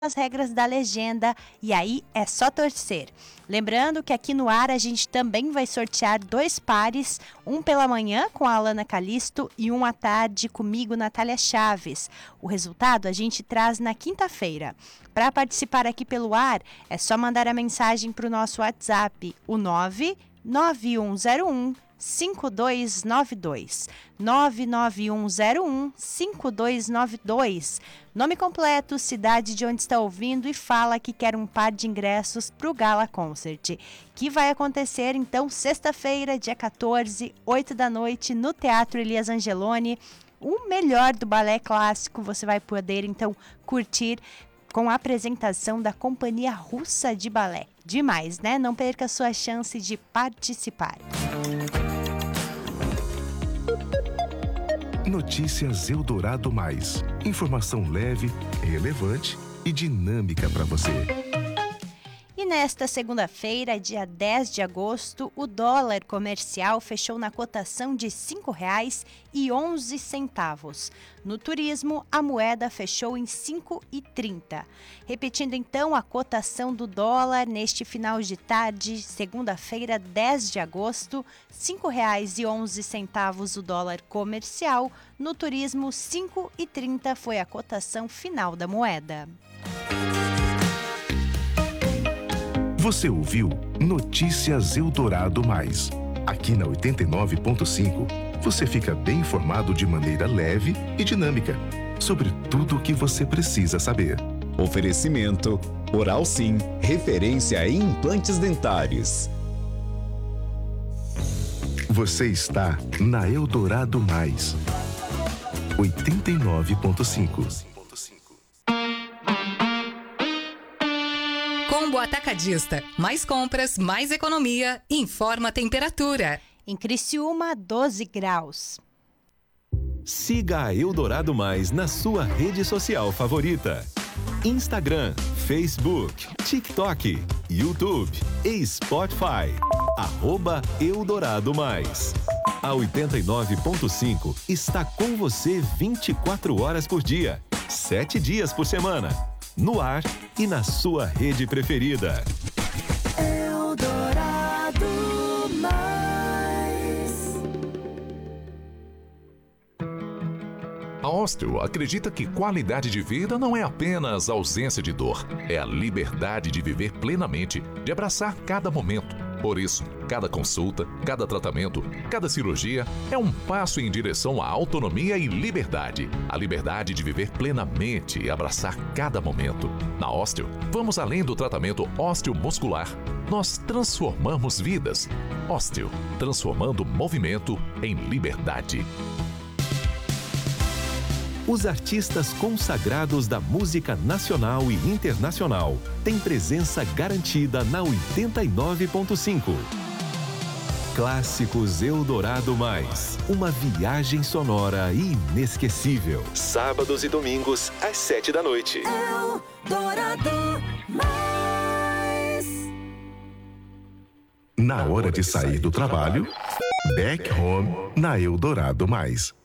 as regras da legenda e aí é só torcer. Lembrando que aqui no ar a gente também vai sortear 2 pares, um pela manhã com a Alana Calisto e um à tarde comigo, Natália Chaves. O resultado a gente traz na quinta-feira. Para participar aqui pelo ar, é só mandar a mensagem para o nosso WhatsApp, o 99101 5292 99101 5292. Nome completo, cidade de onde está ouvindo e fala que quer um par de ingressos para o Gala Concert, que vai acontecer então sexta-feira, dia 14, 8 da noite, no Teatro Elias Angeloni. O melhor do balé clássico você vai poder então curtir com a apresentação da Companhia Russa de Balé. Demais, né? Não perca a sua chance de participar. Notícias Eldorado Mais. Informação leve, relevante e dinâmica para você. E nesta segunda-feira, dia 10 de agosto, o dólar comercial fechou na cotação de R$ 5,11. No turismo, a moeda fechou em R$ 5,30. Repetindo então a cotação do dólar neste final de tarde, segunda-feira, 10 de agosto, R$ 5,11 o dólar comercial. No turismo, R$ 5,30 foi a cotação final da moeda. Você ouviu Notícias Eldorado Mais. Aqui na 89.5, você fica bem informado de maneira leve e dinâmica sobre tudo o que você precisa saber. Oferecimento Oral Sim, referência em implantes dentários. Você está na Eldorado Mais. 89.5. Combo Atacadista. Mais compras, mais economia. Informa a temperatura. Em Criciúma, 12 graus. Siga a Eldorado Mais na sua rede social favorita. Instagram, Facebook, TikTok, YouTube e Spotify. @Eldorado Mais. A 89.5 está com você 24 horas por dia, 7 dias por semana. No ar e na sua rede preferida. Eldorado Mais. A Osteo acredita que qualidade de vida não é apenas ausência de dor, é a liberdade de viver plenamente, de abraçar cada momento. Por isso, cada consulta, cada tratamento, cada cirurgia é um passo em direção à autonomia e liberdade. A liberdade de viver plenamente e abraçar cada momento. Na Osteo, vamos além do tratamento osteomuscular. Nós transformamos vidas. Osteo, transformando movimento em liberdade. Os artistas consagrados da música nacional e internacional têm presença garantida na 89.5. Clássicos Eldorado Mais. Uma viagem sonora inesquecível. Sábados e domingos, às 7 da noite. Eldorado Mais. Na hora de sair do trabalho, back home na Eldorado Mais.